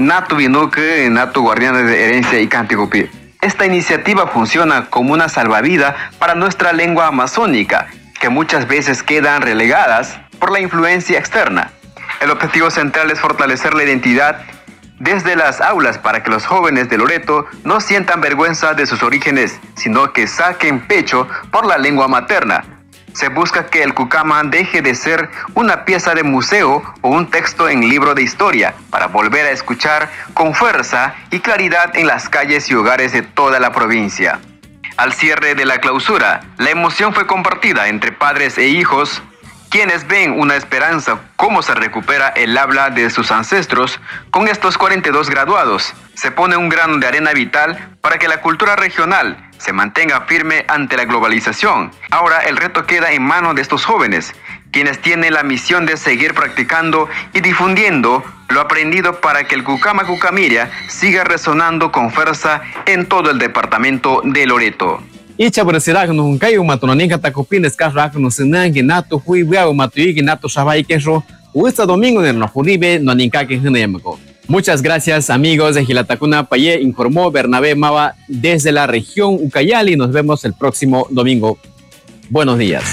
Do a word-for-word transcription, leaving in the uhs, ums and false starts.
Natu Binuque, Natu Guardianes de Herencia y Cántico-Pi. Esta iniciativa funciona como una salvavidas para nuestra lengua amazónica, que muchas veces quedan relegadas por la influencia externa. El objetivo central es fortalecer la identidad desde las aulas para que los jóvenes de Loreto no sientan vergüenza de sus orígenes, sino que saquen pecho por la lengua materna. Se busca que el cucama deje de ser una pieza de museo o un texto en libro de historia para volver a escuchar con fuerza y claridad en las calles y hogares de toda la provincia. Al cierre de la clausura, la emoción fue compartida entre padres e hijos, quienes ven una esperanza cómo se recupera el habla de sus ancestros con estos cuarenta y dos graduados. Se pone un grano de arena vital para que la cultura regional se mantenga firme ante la globalización. Ahora el reto queda en manos de estos jóvenes, quienes tienen la misión de seguir practicando y difundiendo lo aprendido para que el Cucama Cucamiria siga resonando con fuerza en todo el departamento de Loreto. Icha bersirag no kayo matunaninga takupin escarrak no senang nato hui wiao matui nato shabai queso uesta domingo en no juribe no ninka que genemco. Muchas gracias amigos de Gilatacuna Payé, informó Bernabé Mava desde la región Ucayali. Nos vemos el próximo domingo. Buenos días.